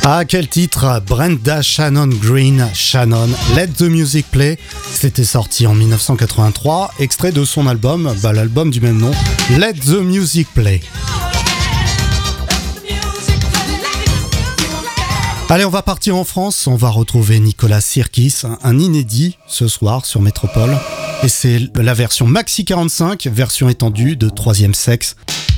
Ah, quel titre! Brenda Shannon Green, Shannon, Let the Music Play. C'était sorti en 1983, extrait de son album, l'album du même nom, Let the Music Play. Allez, on va partir en France, on va retrouver Nicolas Sirkis, un inédit ce soir sur Métropole. Et c'est la version Maxi 45, version étendue de Troisième Sexe.